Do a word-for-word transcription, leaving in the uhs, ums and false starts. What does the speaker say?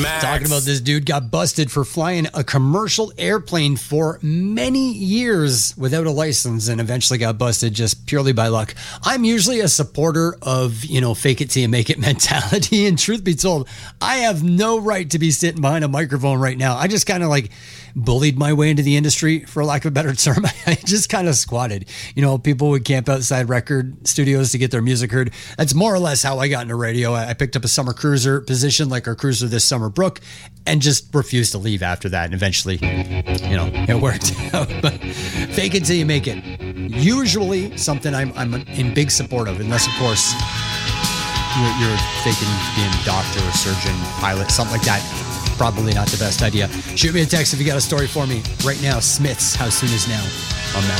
Max. Talking about this dude got busted for flying a commercial airplane for many years without a license and eventually got busted just purely by luck. I'm usually a supporter of, you know, fake it till you make it mentality. And truth be told, I have no right to be sitting behind a microphone right now. I just kind of like bullied my way into the industry, for lack of a better term. I just kind of squatted. You know, people would camp outside record studios to get their music heard. That's more or less how I got into radio. I picked up a summer cruiser position like our cruiser this summer, Brooke, and just refused to leave after that. And eventually, you know, it worked out. But fake it till you make it. Usually something I'm, I'm in big support of, unless, of course, you're, you're faking being a doctor, surgeon, pilot, something like that. Probably not the best idea. Shoot me a text if you got a story for me right now. Smiths, How Soon Is Now on Max.